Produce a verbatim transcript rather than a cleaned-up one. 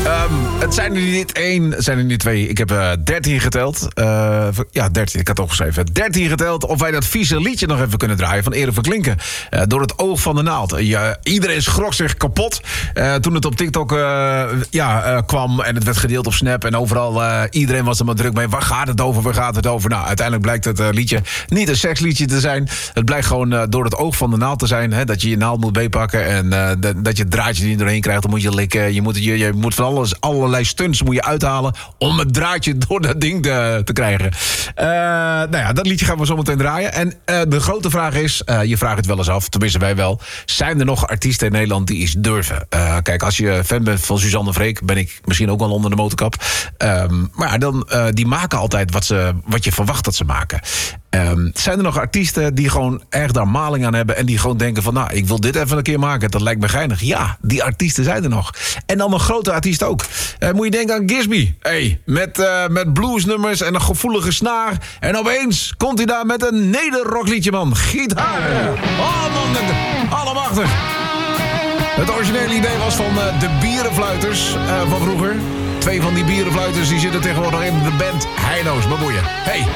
Um, het zijn er niet één, het zijn er niet twee. Ik heb uh, dertien geteld. Uh, ja, dertien, ik had het opgeschreven. dertien geteld of wij dat vieze liedje nog even kunnen draaien van Erik van Klinken. Uh, door het oog van de naald. Uh, iedereen schrok zich kapot uh, toen het op TikTok uh, ja, uh, kwam en het werd gedeeld op Snap. En overal, uh, iedereen was er maar druk mee. Waar gaat het over, waar gaat het over? Nou, uiteindelijk blijkt het uh, liedje niet een seksliedje te zijn. Het blijkt gewoon uh, door het oog van de naald te zijn. Hè, dat je je naald moet beetpakken en uh, de, dat je het draadje niet doorheen krijgt. Dan moet je likken. Je moet, je, je moet van alles, allerlei stunts moet je uithalen om het draadje door dat ding te, te krijgen. Uh, nou ja, dat liedje gaan we zo meteen draaien. En uh, de grote vraag is, uh, je vraagt het wel eens af, tenminste wij wel. Zijn er nog artiesten in Nederland die iets durven? Uh, kijk, als je fan bent van Suzanne Freek, ben ik misschien ook wel onder de motorkap. Um, maar ja, dan, uh, die maken altijd wat, ze, wat je verwacht dat ze maken. Um, zijn er nog artiesten die gewoon erg daar maling aan hebben en die gewoon denken van, nou, ik wil dit even een keer maken, dat lijkt me geinig. Ja, die artiesten zijn er nog. En dan een grote artiest ook. Uh, moet je denken aan Gisby. Hey, met, uh, met bluesnummers en een gevoelige snaar. En opeens komt hij daar met een nederrockliedje, man. Gitaar. Oh man, allemachtig. Het originele idee was van uh, de bierenfluiters uh, van vroeger. Twee van die bierenfluiters die zitten tegenwoordig in de band Heino's. Maar boeien. Hey,